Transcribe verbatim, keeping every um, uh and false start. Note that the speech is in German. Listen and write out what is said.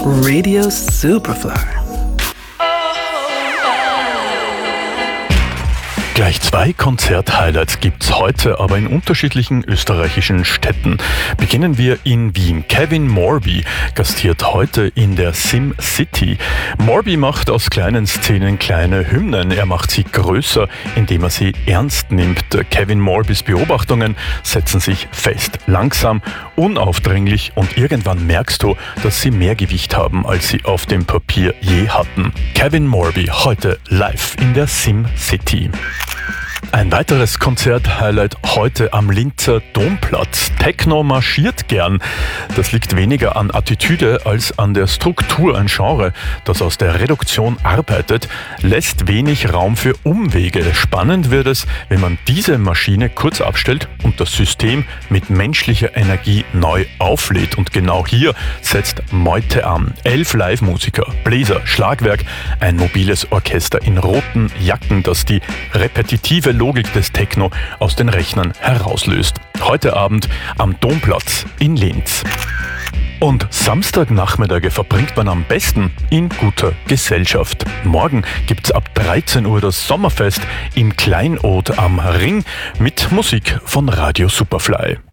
Radio Superfly. Gleich zwei Konzert-Highlights gibt's heute, aber in unterschiedlichen österreichischen Städten. Beginnen wir in Wien. Kevin Morby gastiert heute in der Sim City. Morby macht aus kleinen Szenen kleine Hymnen. Er macht sie größer, indem er sie ernst nimmt. Kevin Morbys Beobachtungen setzen sich fest. Langsam, unaufdringlich und irgendwann merkst du, dass sie mehr Gewicht haben, als sie auf dem Papier je hatten. Kevin Morby heute live in der Sim City. Ein weiteres Konzert-Highlight heute am Linzer Domplatz. Techno marschiert gern. Das liegt weniger an Attitüde als an der Struktur. Ein Genre, das aus der Reduktion arbeitet, lässt wenig Raum für Umwege. Spannend wird es, wenn man diese Maschine kurz abstellt und das System mit menschlicher Energie neu auflädt. Und genau hier setzt Meute an. Elf Live-Musiker, Bläser, Schlagwerk, ein mobiles Orchester in roten Jacken, das die repetitive Logik des Techno aus den Rechnern herauslöst. Heute Abend am Domplatz in Linz. Und Samstagnachmittage verbringt man am besten in guter Gesellschaft. Morgen gibt's ab dreizehn Uhr das Sommerfest im Kleinod am Ring mit Musik von Radio Superfly.